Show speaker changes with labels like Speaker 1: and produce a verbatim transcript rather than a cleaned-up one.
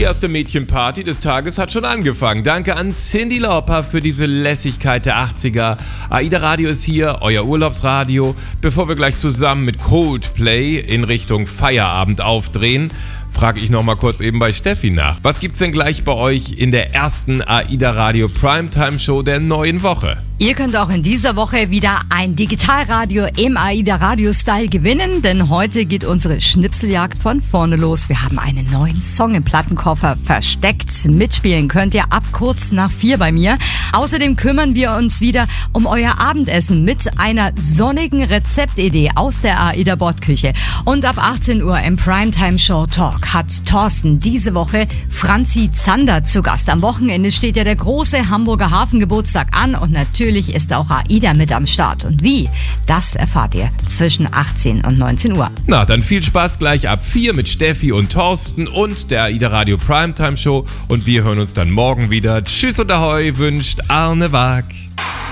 Speaker 1: erste Mädchenparty des Tages hat schon angefangen. Danke an Cyndi Lauper für diese Lässigkeit der achtziger. AIDA Radio ist hier, euer Urlaubsradio. Bevor wir gleich zusammen mit Coldplay in Richtung Feierabend aufdrehen, frage ich noch mal kurz eben bei Steffi nach. Was gibt's denn gleich bei euch in der ersten AIDA Radio Primetime Show der neuen Woche?
Speaker 2: Ihr könnt auch in dieser Woche wieder ein Digitalradio im AIDA Radio Style gewinnen, denn heute geht unsere Schnipseljagd von vorne los. Wir haben einen neuen Song im Plattenkoffer versteckt. Mitspielen könnt ihr ab kurz nach vier bei mir. Außerdem kümmern wir uns wieder um euer Abendessen mit einer sonnigen Rezeptidee aus der AIDA Bordküche. Und ab achtzehn Uhr im Primetime Show Talk hat Thorsten diese Woche Franzi Zander zu Gast. Am Wochenende steht ja der große Hamburger Hafengeburtstag an und natürlich ist auch AIDA mit am Start. Und wie? Das erfahrt ihr zwischen achtzehn und neunzehn Uhr.
Speaker 1: Na, dann viel Spaß gleich ab vier mit Steffi und Thorsten und der AIDA Radio Primetime Show und wir hören uns dann morgen wieder. Tschüss und Ahoi wünscht Arne Waag.